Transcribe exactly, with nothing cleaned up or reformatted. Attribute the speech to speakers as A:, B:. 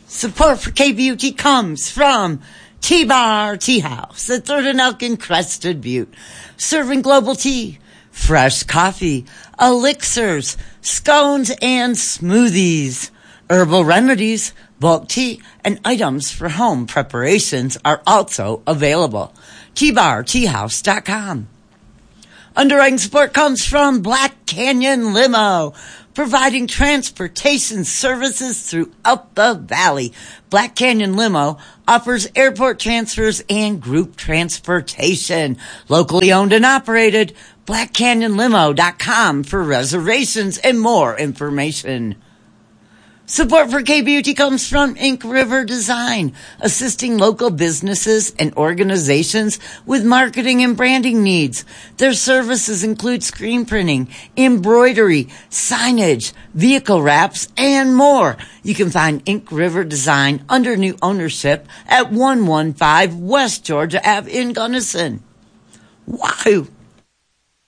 A: Support for K B U T comes from T-Bar Tea House at Third and Elk in Crested Butte, serving global tea, fresh coffee, elixirs, scones, and smoothies. Herbal remedies, bulk tea, and items for home preparations are also available. T bar tea house dot com. Underwriting support comes from Black Canyon Limo, providing transportation services throughout the valley. Black Canyon Limo offers airport transfers and group transportation. Locally owned and operated, black canyon limo dot com for reservations and more information. Support for K B U T comes from Ink River Design, assisting local businesses and organizations with marketing and branding needs. Their services include screen printing, embroidery, signage, vehicle wraps, and more. You can find Ink River Design under new ownership at one one five West Georgia Avenue in Gunnison. Wow!